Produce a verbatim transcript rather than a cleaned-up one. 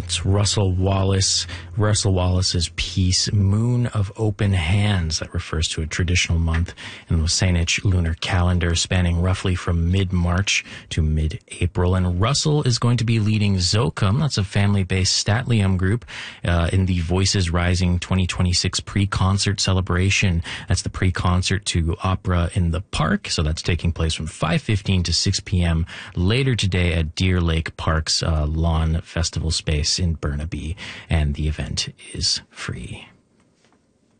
It's Russell Wallace. Russell Wallace's piece, Moon of Open Hands, that refers to a traditional month in the Saanich lunar calendar spanning roughly from mid-March to mid-April. And Russell is going to be leading Zocum, that's a family-based Statlium group, uh, in the Voices Rising twenty twenty-six pre-concert celebration. That's the pre-concert to Opera in the Park. So that's taking place from five fifteen to six p.m. later today at Deer Lake Park's uh, Lawn Festival Space in Burnaby, and the event is free.